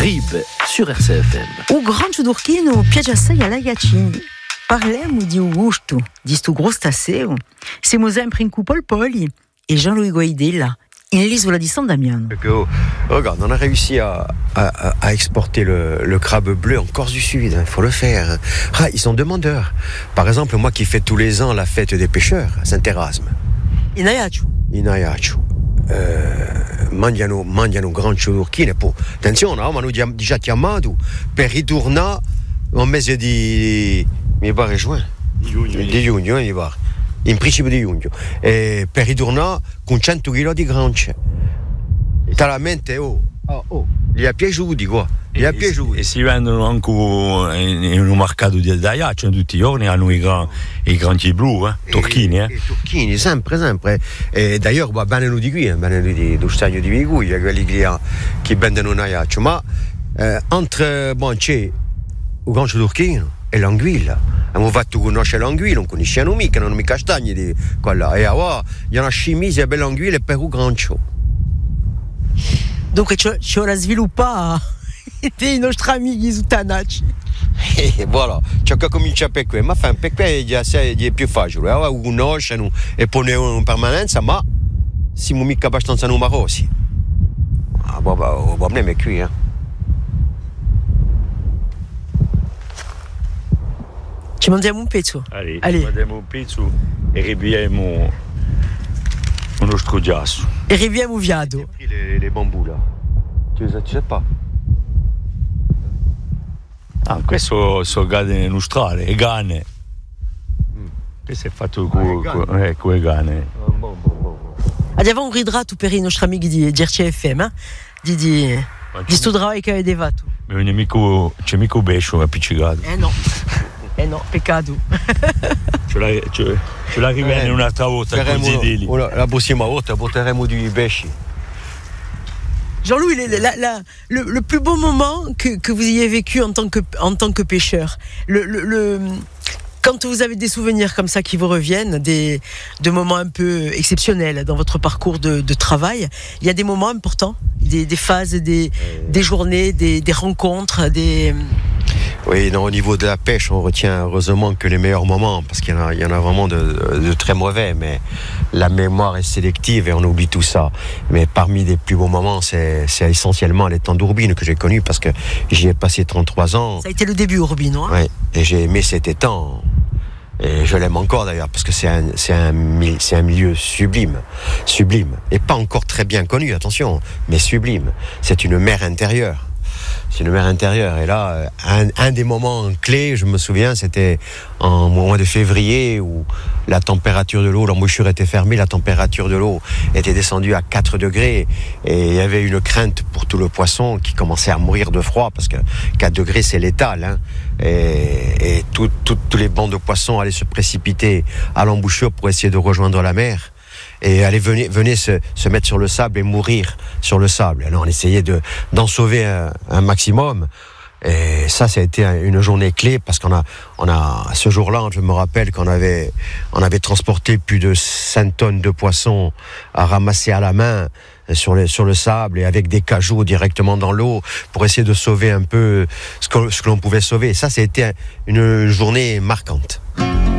RIB sur RCFM. O grande d'Urchino piace assai alla Iacini. Parliamo di gusto, di sto crostaceo. Siamo sempre in Cupolpoli e Jean-Louis Guaidella, in l'isola di San Damiano. Regarde, on a réussi à exporter le crabe bleu en Corse du Sud, il faut le faire. Ah, ils sont demandeurs. Par exemple, moi qui fais tous les ans la fête des pêcheurs à Saint-Erasme. In Ajaccio. Mangiano granci d'urchine. Attenzione, ma hanno già chiamato per ritornare un mese di giugno, mi pare. In principio di giugno. E per ritornare con 100 kg di grance. Talmente, gli è piaciuti qua. E si vendono anche in un mercato di Ajaccio, tutti i giorni hanno i granchi blu, turchini. I turchini, sempre. E d'ailleurs, vengono di qui, vengono do stagno di Viguglia, quelli che vendono in Ajaccio. Ma entre c'è il grancio turchino e l'anguilla. Abbiamo fatto conoscere l'anguilla, non conosciamo mica, non mica castagni di quella. E ora, il y a una scimmia e bella anguilla per il grancio. Dunque ci ora sviluppa dei nostri amici Zutanacci. E voilà, c'è che comincia per qui, ma per qui è più facile. Ora conoscono e pongono in permanenza, ma siamo mica abbastanza numerosi. Il problema è qui, Ci mangiamo un pezzo? Allez. Mangiamo un pezzo e ribiamo un nostro giasso. E riviamo viado. Les bambous là. Tu sais pas? Questo sono gane nostrale, e gane. Questo è fatto con le gane. Abbiamo un ridrato per i nostri amici di RCFM, di sto travaglio che avete fatto. Ma c'è mica un bescio appiccicato. No, peccato. Ce la riviene un'altra volta con Zideli. La prossima volta porteremo di pesci. Jean-Louis, le plus beau moment que vous ayez vécu en tant que pêcheur, quand vous avez des souvenirs comme ça qui vous reviennent, de moments un peu exceptionnels dans votre parcours de travail, il y a des moments importants, des phases, des journées, des rencontres, Oui, au niveau de la pêche, on retient heureusement que les meilleurs moments, parce qu'il y en a vraiment de très mauvais, mais la mémoire est sélective et on oublie tout ça. Mais parmi les plus beaux moments, c'est essentiellement les temps d'Urbino que j'ai connus, parce que j'y ai passé 33 ans. Ça a été le début, Urbino. Oui, et j'ai aimé cet étang. Et je l'aime encore d'ailleurs, parce que c'est un milieu sublime, et pas encore très bien connu, attention, mais sublime. C'est une mer intérieure. Et là, un des moments clés, je me souviens, c'était en mois de février où la température de l'eau, l'embouchure était fermée, la température de l'eau était descendue à 4 degrés et il y avait une crainte pour tout le poisson qui commençait à mourir de froid parce que 4 degrés c'est létal. Et tous les bancs de poissons allaient se précipiter à l'embouchure pour essayer de rejoindre la mer. Et venez se mettre sur le sable et mourir sur le sable. Alors on essayait d'en sauver un maximum. Et ça a été une journée clé parce qu'on a ce jour-là, je me rappelle qu'on avait transporté plus de 5 tonnes de poissons à ramasser à la main sur le sable et avec des cajoux directement dans l'eau pour essayer de sauver un peu ce que l'on pouvait sauver. Et ça a été une journée marquante.